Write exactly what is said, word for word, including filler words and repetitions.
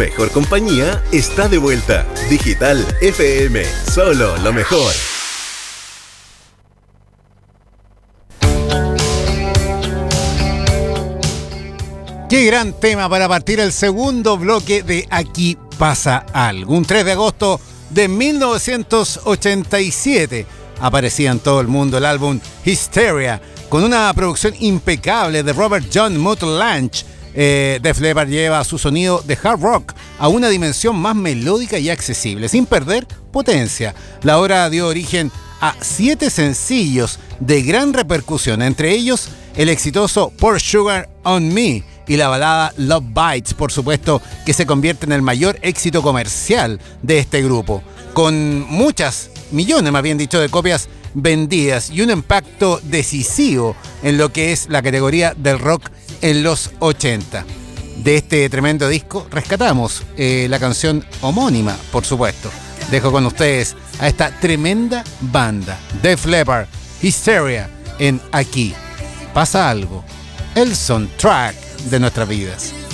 mejor compañía está de vuelta. Digital F M, solo lo mejor. Qué gran tema para partir el segundo bloque de Aquí pasa algo. Un tres de agosto de mil novecientos ochenta y siete aparecía en todo el mundo el álbum Hysteria, con una producción impecable de Robert John Mutt Lange. Eh, Def Leppard lleva su sonido de hard rock a una dimensión más melódica y accesible, sin perder potencia. La obra dio origen a siete sencillos de gran repercusión, entre ellos el exitoso Pour Sugar on Me y la balada Love Bites, por supuesto, que se convierte en el mayor éxito comercial de este grupo, con muchas, millones más bien dicho, de copias vendidas y un impacto decisivo en lo que es la categoría del rock en los ochenta. De este tremendo disco rescatamos eh, la canción homónima, por supuesto. Dejo con ustedes a esta tremenda banda, Def Leppard, Hysteria, en Aquí pasa algo, el soundtrack de nuestras vidas.